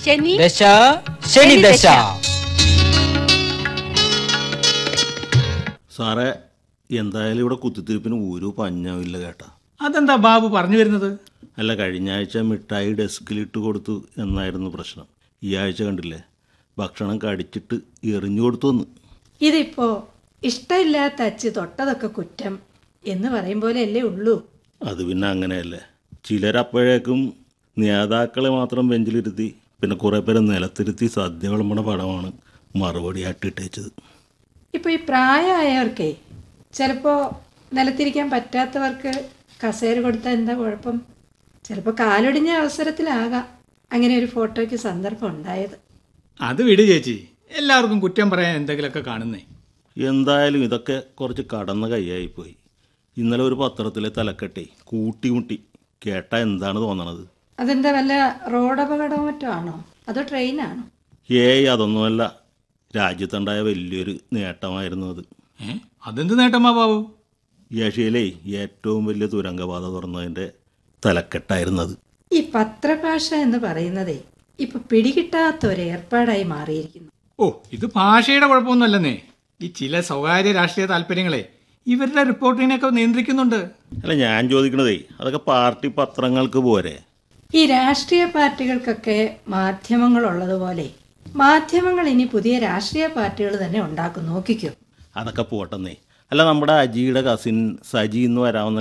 ശനി ദശ ശനി ദശ. സാറേ, എന്തായാലും ഇവിടെ കുത്തിത്തിരിപ്പിന് ഒരു പഞ്ഞമില്ല കേട്ടാ. അതെന്താ ബാബു പറഞ്ഞു വരുന്നത്? അല്ല, കഴിഞ്ഞ ആഴ്ച മിഠായി ഡെസ്കിലിട്ട് കൊടുത്തു എന്നായിരുന്നു പ്രശ്നം. ഈ ആഴ്ച കണ്ടില്ലേ, ഭക്ഷണം കടിച്ചിട്ട് എറിഞ്ഞു കൊടുത്തു എന്ന്. ഇതിപ്പോ ഇഷ്ടമില്ലാത്ത അച്ച് തൊട്ടതൊക്കെ കുറ്റം എന്ന് പറയും പോലെ അല്ലേ ഉള്ളൂ. അത് പിന്നെ അങ്ങനെയല്ലേ, ചിലരപ്പോഴേക്കും നേതാക്കളെ മാത്രം ബെഞ്ചിലിരുത്തി പിന്നെ കുറേ പേരെ നിലത്തിരുത്തി സദ്യ വിളമ്പണ പടമാണ് മറുപടിയായിട്ട് ഇട്ടേച്ചത്. ഇപ്പൊ ഈ പ്രായമായവർക്കേ ചിലപ്പോ നിലത്തിരിക്കാൻ പറ്റാത്തവർക്ക് കസേര കൊടുത്താൽ എന്താ കുഴപ്പം? ചിലപ്പോൾ കാലൊടിഞ്ഞ അവസരത്തിലാകാം അങ്ങനെ ഒരു ഫോട്ടോയ്ക്ക് സന്ദർഭം ഉണ്ടായത്. അത് വിട് ചേച്ചി, എല്ലാവർക്കും കുറ്റം പറയാൻ എന്തെങ്കിലുമൊക്കെ കാണുന്നേ. എന്തായാലും ഇതൊക്കെ കുറച്ച് കടന്ന കൈയായിപ്പോയി. ഇന്നലെ ഒരു പത്രത്തിലെ തലക്കെട്ടേ കൂട്ടിമുട്ടി കേട്ടാൽ എന്താണ് തോന്നണത്? അതെന്താ വല്ല റോഡ് അപകടമോ മറ്റോ ആണോ, അതോ ട്രെയിനാണോ? അതൊന്നുമല്ല, രാജ്യത്തുണ്ടായ വലിയൊരു നേട്ടമായിരുന്നു അത്. അതെന്ത് നേട്ടമാ ബാബു? ഏഷ്യയിലെ ഏറ്റവും വലിയ തുരങ്കപാത തുറന്നതിൻ്റെ തലക്കെട്ടായിരുന്നത്. ഈ പത്രഭാഷ എന്ന് പറയുന്നതേ ഇപ്പൊ പിടികിട്ടാത്ത ഒരു ഏർപ്പാടായി മാറിയിരിക്കുന്നു. ഓ, ഇത് ഭാഷയുടെ കുഴപ്പമൊന്നുമല്ലെന്നേ. ഈ ചില സ്വകാര്യ രാഷ്ട്രീയ താല്പര്യങ്ങളെ ഇവരുടെ റിപ്പോർട്ടിങ്ങിനൊക്കെ നിയന്ത്രിക്കുന്നുണ്ട്. അല്ല, ഞാൻ ചോദിക്കണതേ അതൊക്കെ പാർട്ടി പത്രങ്ങൾക്ക് പോരെ? ഈ രാഷ്ട്രീയ പാർട്ടികൾക്കൊക്കെ മാധ്യമങ്ങളുള്ളതുപോലെ മാധ്യമങ്ങൾ ഇനി പുതിയ രാഷ്ട്രീയ പാർട്ടികൾ തന്നെ ഉണ്ടാക്കും, നോക്കിക്കോ. അതൊക്കെ പോട്ടെന്നേ. അല്ല, നമ്മുടെ അജിയുടെ കസിൻ സജി എന്ന് വരാവുന്ന